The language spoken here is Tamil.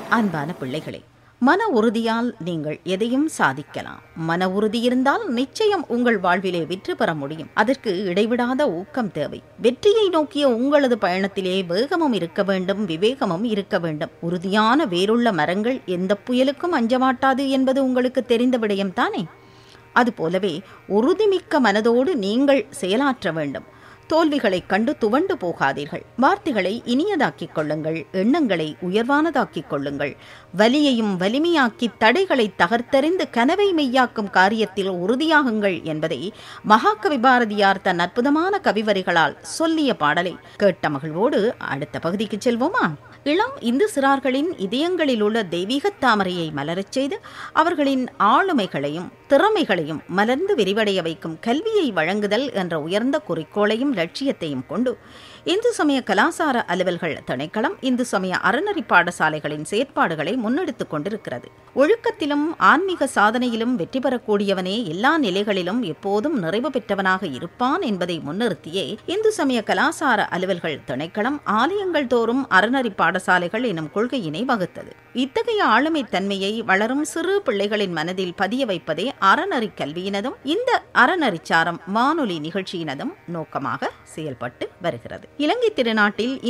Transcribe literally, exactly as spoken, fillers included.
அன்பான பிள்ளைகளே, மன உறுதியால் நீங்கள் எதையும் சாதிக்கலாம். மன உறுதி இருந்தால் நிச்சயம் உங்கள் வாழ்விலே வெற்றி பெற முடியும். அதற்கு இடைவிடாத ஊக்கம் தேவை. வெற்றியை நோக்கிய உங்களது பயணத்திலே வேகமும் இருக்க வேண்டும், விவேகமும் இருக்க வேண்டும். உறுதியான வேருள்ள மரங்கள் எந்த புயலுக்கும் அஞ்சமாட்டாது என்பது உங்களுக்கு தெரிந்த விடயம்தானே? அதுபோலவே உறுதிமிக்க மனதோடு நீங்கள் செயலாற்ற வேண்டும். தோல்விகளைக் கண்டு துவண்டு போகாதீர்கள். வார்த்தைகளை இனியதாக்கிக் கொள்ளுங்கள், எண்ணங்களை உயர்வானதாக்கிக் கொள்ளுங்கள். வலியையும் வலிமையாக்கி தடைகளை தகர்த்தெறிந்து கனவை மெய்யாக்கும் காரியத்தில் உறுதியாகுங்கள் என்பதை மகாகவி பாரதியார் தன் அற்புதமான கவிவரிகளால் சொல்லிய பாடலை கேட்ட மகிழ்வோடு அடுத்த பகுதிக்கு செல்வோமா? இளம் இந்து சிறார்களின் இதயங்களில் உள்ள தெய்வீக தாமரையை மலரச் செய்து அவர்களின் ஆளுமைகளையும் திறமைகளையும் மலர்ந்து விரிவடைய வைக்கும் கல்வியை வழங்குதல் என்ற உயர்ந்த குறிக்கோளையும் லட்சியத்தையும் கொண்டு இந்து சமய கலாசார அலுவல்கள் திணைக்களம் இந்து சமய அறநெறி பாடசாலைகளின் செயற்பாடுகளை முன்னெடுத்துக் கொண்டிருக்கிறது. ஒழுக்கத்திலும் ஆன்மீக சாதனையிலும் வெற்றி பெறக்கூடியவனே எல்லா நிலைகளிலும் எப்போதும் நிறைவு பெற்றவனாக இருப்பான் என்பதை முன்னிறுத்தியே இந்து சமய கலாசார அலுவல்கள் திணைக்களம் ஆலயங்கள் தோறும் அறநெறி பாடசாலைகள் எனும் கொள்கையினை வகுத்தது. இத்தகைய ஆளுமை தன்மையை வளரும் சிறு பிள்ளைகளின் மனதில் பதிய வைப்பதே அறநெறி கல்வியினதும் இந்த அறநெறிச்சாரம் வானொலி நிகழ்ச்சியினதும் நோக்கமாக செயல்பட்டு வருகிறது. இலங்கை திருநாட்டில்